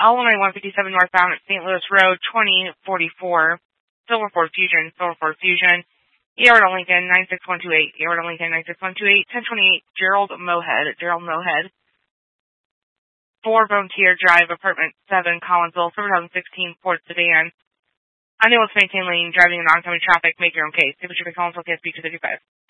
L157 northbound at St. Louis Road, 2044, Silver Ford Fusion. Earward Lincoln, 96128. Earward Lincoln, 96128. 1028, Gerald Mohead. 4 Frontier Drive, Apartment 7, Collinsville, 2016 Ford sedan. Unable to maintain lane, driving in oncoming traffic. Make your own case. Signature by Collinsville, KSP 255.